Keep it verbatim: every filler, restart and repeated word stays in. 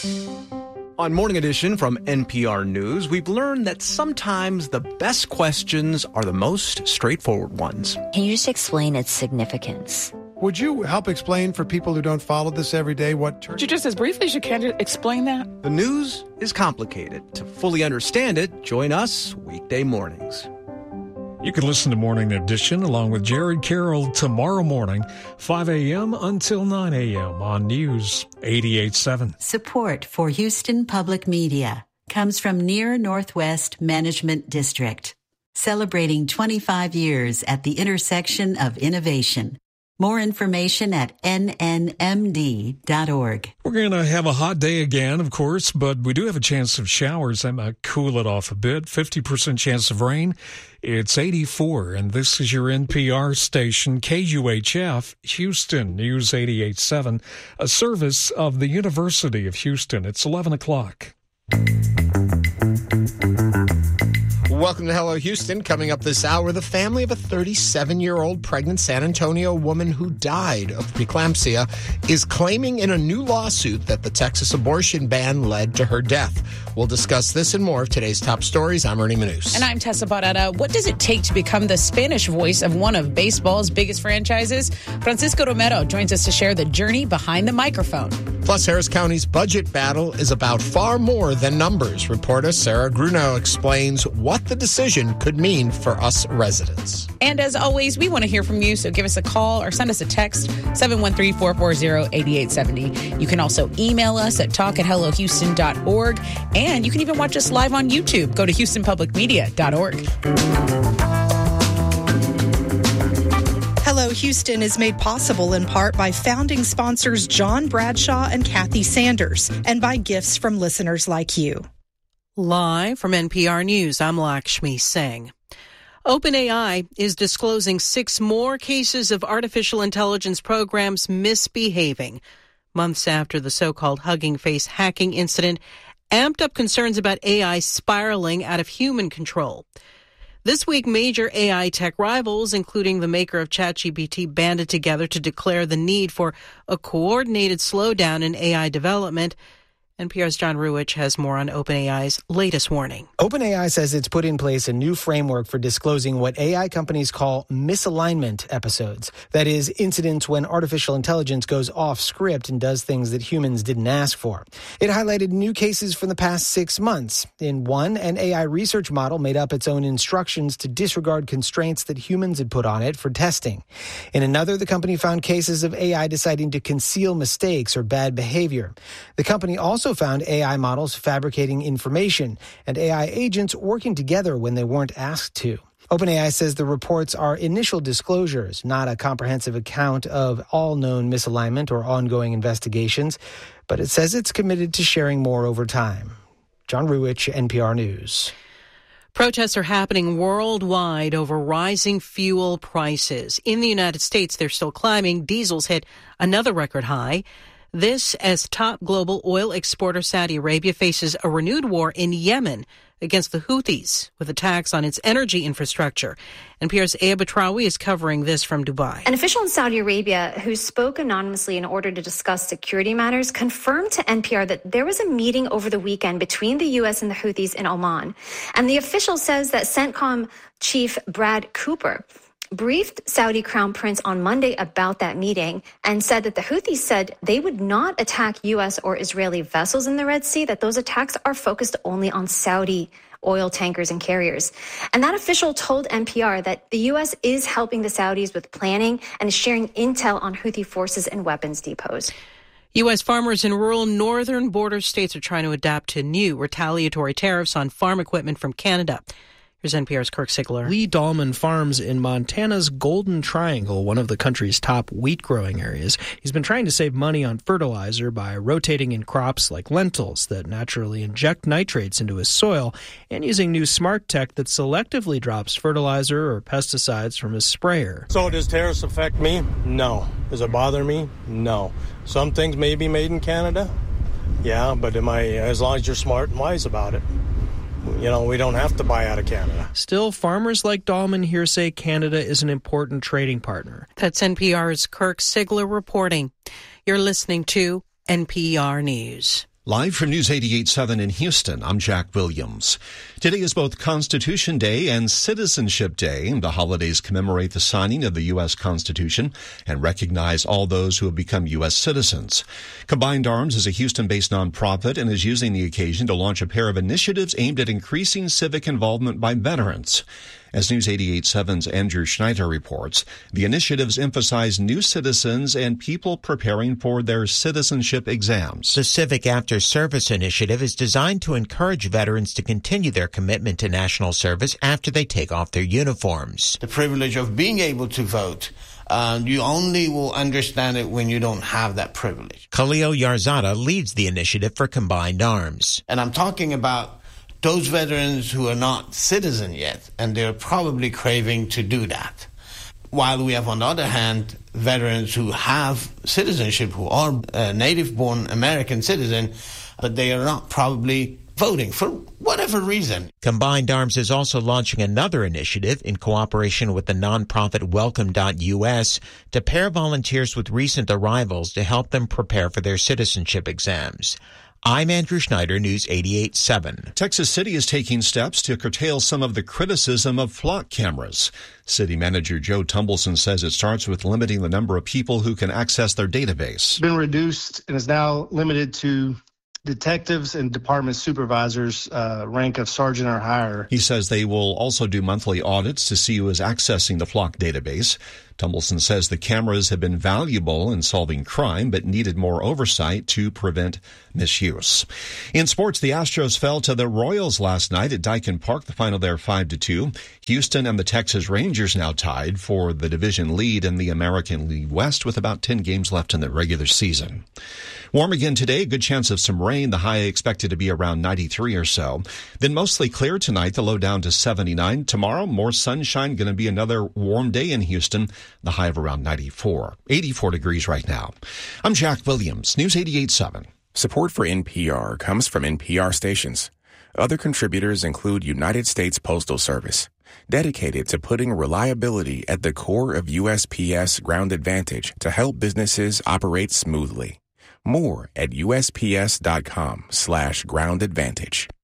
On Morning Edition from N P R News, we've learned that sometimes the best questions are the most straightforward ones. Can you just explain its significance? Would you help explain for people who don't follow this every day what... Tur- Would you just as briefly as you can explain that? The news is complicated. To fully understand it, join us weekday mornings. You can listen to Morning Edition along with Jared Carroll tomorrow morning, five a.m. until nine a.m. on News eighty-eight point seven. Support for Houston Public Media comes from Near Northwest Management District, celebrating twenty-five years at the intersection of innovation. More information at N N M D dot org. We're going to have a hot day again, of course, but we do have a chance of showers that might cool it off a bit. fifty percent chance of rain. It's eighty-four, and this is your N P R station, K U H F, Houston, News eighty-eight point seven, a service of the University of Houston. It's eleven o'clock. Welcome to Hello Houston. Coming up this hour, the family of a thirty-seven-year-old pregnant San Antonio woman who died of preeclampsia is claiming in a new lawsuit that the Texas abortion ban led to her death. We'll discuss this and more of today's top stories. I'm Ernie Manous. And I'm Tessa Barrera. What does it take to become the Spanish voice of one of baseball's biggest franchises? Francisco Romero joins us to share the journey behind the microphone. Plus, Harris County's budget battle is about far more than numbers. Reporter Sarah Grunow explains what the decision could mean for us residents. And as always, we want to hear from you, so give us a call or send us a text, seven one three, four four zero, eight eight seven zero. You can also email us at talk at hello houston dot org, and you can even watch us live on YouTube. Go to houston public media dot org. Hello Houston is made possible in part by founding sponsors John Bradshaw and Kathy Sanders, and by gifts from listeners like you. Live from N P R News, I'm Lakshmi Singh. OpenAI is disclosing six more cases of artificial intelligence programs misbehaving, months after the so-called Hugging Face hacking incident amped up concerns about A I spiraling out of human control. This week, major A I tech rivals, including the maker of ChatGPT, banded together to declare the need for a coordinated slowdown in A I development. N P R's John Ruwitch has more on OpenAI's latest warning. OpenAI says it's put in place a new framework for disclosing what A I companies call misalignment episodes. That is, incidents when artificial intelligence goes off script and does things that humans didn't ask for. It highlighted new cases from the past six months. In one, an A I research model made up its own instructions to disregard constraints that humans had put on it for testing. In another, the company found cases of A I deciding to conceal mistakes or bad behavior. The company also found A I models fabricating information and A I agents working together when they weren't asked to. OpenAI says the reports are initial disclosures, not a comprehensive account of all known misalignment or ongoing investigations, but it says it's committed to sharing more over time. John Ruwitch, N P R News. Protests are happening worldwide over rising fuel prices. In the United States, they're still climbing. Diesel's hit another record high. This as top global oil exporter Saudi Arabia faces a renewed war in Yemen against the Houthis with attacks on its energy infrastructure. N P R's Aya Batrawi is covering this from Dubai. An official in Saudi Arabia who spoke anonymously in order to discuss security matters confirmed to N P R that there was a meeting over the weekend between the U S and the Houthis in Oman. And the official says that CENTCOM chief Brad Cooper briefed Saudi Crown Prince on Monday about that meeting and said that the Houthis said they would not attack U S or Israeli vessels in the Red Sea, that those attacks are focused only on Saudi oil tankers and carriers. And that official told N P R that the U S is helping the Saudis with planning and is sharing intel on Houthi forces and weapons depots. U S farmers in rural northern border states are trying to adapt to new retaliatory tariffs on farm equipment from Canada. Here's N P R's Kirk Sigler. Lee Dahlman farms in Montana's Golden Triangle, one of the country's top wheat growing areas. He's been trying to save money on fertilizer by rotating in crops like lentils that naturally inject nitrates into his soil and using new smart tech that selectively drops fertilizer or pesticides from his sprayer. So does tariffs affect me? No. Does it bother me? No. Some things may be made in Canada. Yeah, but am I, as long as you're smart and wise about it. You know, we don't have to buy out of Canada. Still, farmers like Dahlman here say Canada is an important trading partner. That's N P R's Kirk Sigler reporting. You're listening to N P R News. Live from News eighty-eight point seven in Houston, I'm Jack Williams. Today is both Constitution Day and Citizenship Day. The holidays commemorate the signing of the U S Constitution and recognize all those who have become U S citizens. Combined Arms is a Houston-based nonprofit and is using the occasion to launch a pair of initiatives aimed at increasing civic involvement by veterans. As News eighty-eight point seven's Andrew Schneider reports, the initiatives emphasize new citizens and people preparing for their citizenship exams. The Civic After Service Initiative is designed to encourage veterans to continue their commitment to national service after they take off their uniforms. The privilege of being able to vote, uh, you only will understand it when you don't have that privilege. Khalil Yarzada leads the initiative for Combined Arms. And I'm talking about those veterans who are not citizen yet, and they're probably craving to do that. While we have, on the other hand, veterans who have citizenship, who are a native-born American citizen, but they are not probably voting for whatever reason. Combined Arms is also launching another initiative in cooperation with the nonprofit Welcome dot U S to pair volunteers with recent arrivals to help them prepare for their citizenship exams. I'm Andrew Schneider, News eighty-eight point seven. Texas City is taking steps to curtail some of the criticism of flock cameras. City Manager Joe Tumbleson says it starts with limiting the number of people who can access their database. It's been reduced and is now limited to detectives and department supervisors, uh, rank of sergeant or higher. He says they will also do monthly audits to see who is accessing the flock database. Tumbleson says the cameras have been valuable in solving crime, but needed more oversight to prevent misuse. In sports, the Astros fell to the Royals last night at Daikin Park. The final there five to two. Houston and the Texas Rangers now tied for the division lead in the American League West with about ten games left in the regular season. Warm again today, good chance of some rain. The high expected to be around ninety-three or so. Then mostly clear tonight, the low down to seventy-nine. Tomorrow, more sunshine, going to be another warm day in Houston. The high of around ninety-four. eighty-four degrees right now. I'm Jack Williams, News eighty-eight point seven. Support for N P R comes from N P R stations. Other contributors include United States Postal Service, dedicated to putting reliability at the core of U S P S Ground Advantage to help businesses operate smoothly. More at U S P S dot com slash ground advantage.